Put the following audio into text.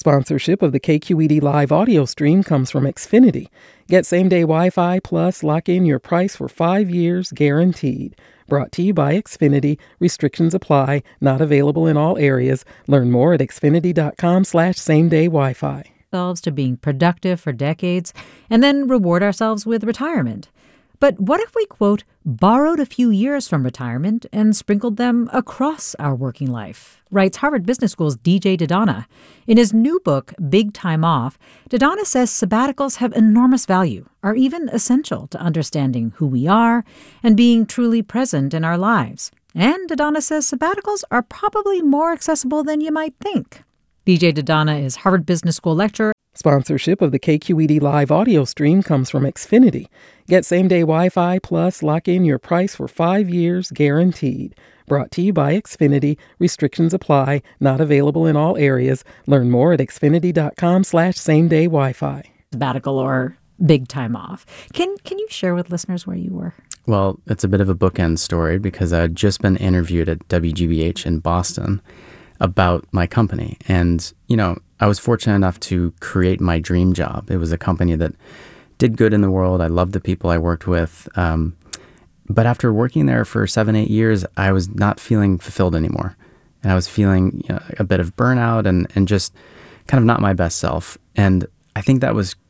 Sponsorship of the KQED live audio stream comes from Xfinity. Get same-day Wi-Fi plus lock in your price for 5 years guaranteed. Brought to you by Xfinity. Restrictions apply. Not available in all areas. Learn more at xfinity.com/same-day Wi-Fi. To being productive for decades and then reward ourselves with retirement. But what if we, quote, borrowed a few years from retirement and sprinkled them across our working life? Writes Harvard Business School's DJ Dodonna. In his new book, Big Time Off, Dodonna says sabbaticals have enormous value, are even essential to understanding who we are and being truly present in our lives. And Dodonna says sabbaticals are probably more accessible than you might think. DJ Dodonna is Harvard Business School lecturer. Sponsorship of the KQED live audio stream comes from Xfinity. Get same-day Wi-Fi plus lock in your price for 5 years guaranteed. Brought to you by Xfinity. Restrictions apply. Not available in all areas. Learn more at xfinity.com/same-day Wi-Fi. Sabbatical or big time off. Can you share with listeners where you were? Well, it's a bit of a bookend story because I had just been interviewed at WGBH in Boston about my company. And, I was fortunate enough to create my dream job. It was a company that did good in the world. I loved the people I worked with. But after working there for 7-8 years, I was not feeling fulfilled anymore. And I was feeling a bit of burnout and just kind of not my best self. And I think that was